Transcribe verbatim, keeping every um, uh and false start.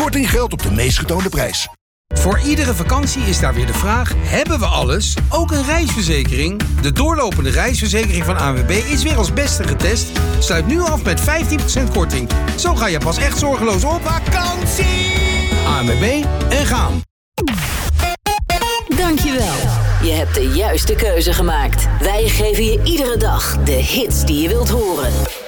Korting geldt op de meest getoonde prijs. Voor iedere vakantie is daar weer de vraag: hebben we alles? Ook een reisverzekering? De doorlopende reisverzekering van A N W B is weer als beste getest. Sluit nu af met vijftien procent korting. Zo ga je pas echt zorgeloos op vakantie. A N W B en gaan. Dankjewel. Je hebt de juiste keuze gemaakt. Wij geven je iedere dag de hits die je wilt horen.